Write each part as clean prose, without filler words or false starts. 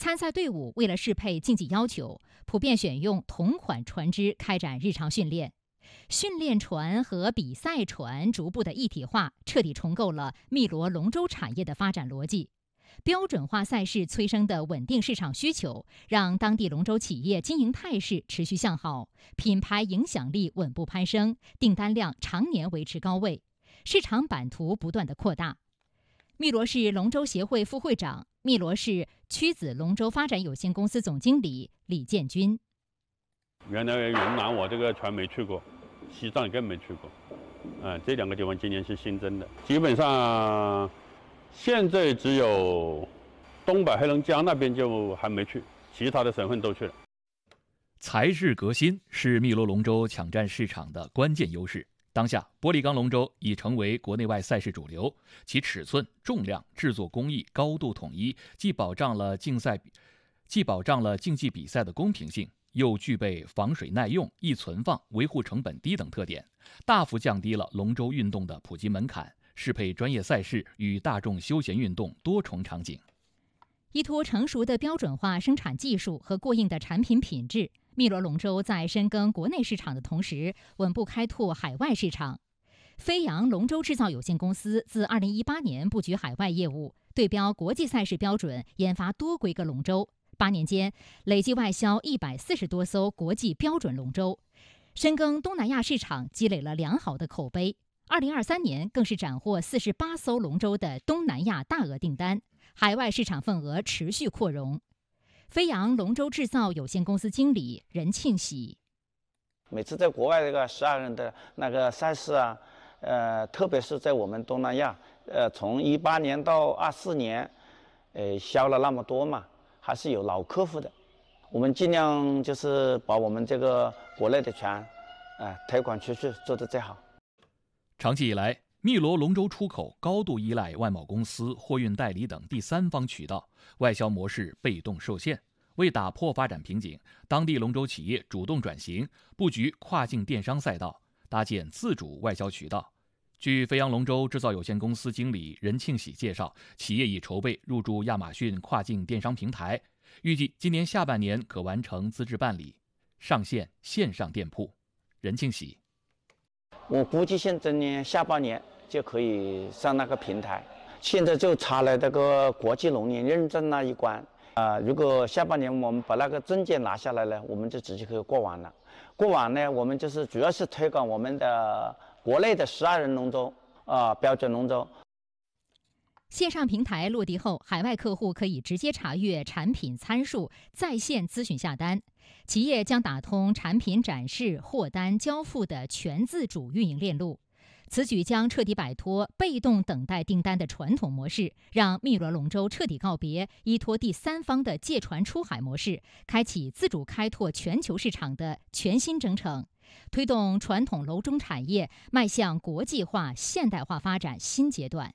参赛队伍为了适配竞技要求，普遍选用同款船只开展日常训练。训练船和比赛船逐步的一体化，彻底重构了汨罗龙舟产业的发展逻辑。标准化赛事催生的稳定市场需求，让当地龙舟企业经营态势持续向好，品牌影响力稳步攀升，订单量常年维持高位，市场版图不断的扩大。汨罗市龙舟协会副会长、汨罗市曲子龙舟发展有限公司总经理李建军： 原来云南我这个船没去过，西藏更没去过，这2个地方今年是新增的。基本上现在只有东北黑龙江那边就还没去，其他的省份都去了。 材质革新是汨罗龙舟抢占市场的关键优势。当下，玻璃钢龙舟已成为国内外赛事主流，其尺寸、重量、制作工艺高度统一，既保障了竞技比赛的公平性，又具备防水耐用、易存放、维护成本低等特点，大幅降低了龙舟运动的普及门槛，适配专业赛事与大众休闲运动多重场景。 依托成熟的标准化生产技术和过硬的产品品质，汨罗龙舟在深耕国内市场的同时，稳步开拓海外市场。飞扬龙舟制造有限公司自2018年布局海外业务，对标国际赛事标准，研发多规格龙舟。8年间，累计外销140多艘国际标准龙舟，深耕东南亚市场，积累了良好的口碑。2023年更是斩获48艘龙舟的东南亚大额订单，海外市场份额持续扩容。飞扬龙舟制造有限公司经理任庆喜： 每次在国外这个12人的那个赛事啊，特别是在我们东南亚，从18年到24年，销了那么多嘛，还是有老客户的。我们尽量就是把我们这个国内的船，推广出去，做得最好。 长期以来，汨罗龙舟出口高度依赖外贸公司、货运代理等第三方渠道，外销模式被动受限。为打破发展瓶颈，当地龙舟企业主动转型，布局跨境电商赛道，搭建自主外销渠道。据飞扬龙舟制造有限公司经理任庆喜介绍，企业已筹备入驻亚马逊跨境电商平台，预计今年下半年可完成资质办理，上线线上店铺。任庆喜： 我估计今年下半年就可以上那个平台，现在就差了这个国际农业认证那一关。如果下半年我们把那个证件拿下来了，我们就直接可以过完了。过完呢，我们就是主要是推广我们的国内的12人龙舟，标准龙舟。 线上平台落地后，海外客户可以直接查阅产品参数，在线咨询下单。企业将打通产品展示、货单交付的全自主运营链路。此举将彻底摆脱被动等待订单的传统模式，让汨罗龙舟彻底告别依托第三方的借船出海模式，开启自主开拓全球市场的全新征程，推动传统龙舟产业迈向国际化、现代化发展新阶段。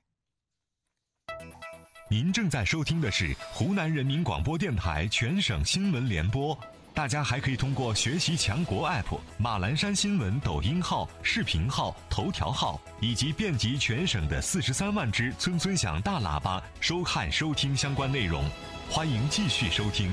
您正在收听的是湖南人民广播电台全省新闻联播。大家还可以通过学习强国 App、马栏山新闻抖音号、视频号、头条号以及遍及全省的43万只村村响大喇叭收看收听相关内容。欢迎继续收听。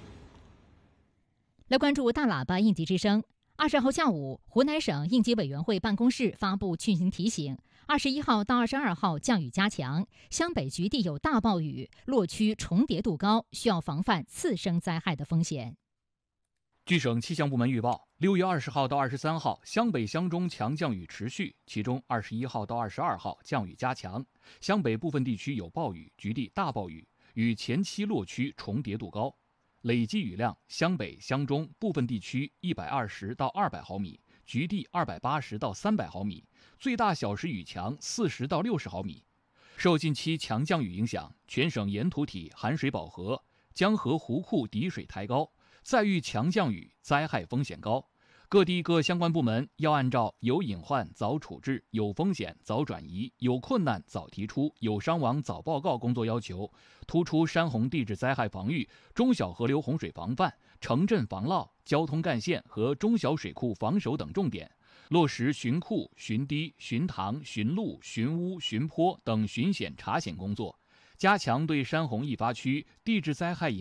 来关注大喇叭应急之声。20号下午，湖南省应急委员会办公室发布汛情提醒：21号到22号降雨加强，湘北局地有大暴雨，落区重叠度高，需要防范次生灾害的风险。 据省气象部门预报，6月20号到23号，湘北湘中强降雨持续，其中21号到22号降雨加强，湘北部分地区有暴雨，局地大暴雨，与前期落区重叠度高。累计雨量，湘北湘中部分地区120到200毫米，局地280到300毫米，最大小时雨强40到60毫米。受近期强降雨影响，全省沿土体含水饱和，江河湖库底水抬高，再遇强降雨，灾害风险高。各地各相关部门要按照有隐患早处置、有风险早转移、有困难早提出、有伤亡早报告工作要求，突出山洪地质灾害防御、中小河流洪水防范、城镇防涝、交通干线和中小水库防守等重点，落实巡库、巡堤、巡塘、巡路、巡污、巡坡等巡险查险工作，加强对山洪易发区地质灾害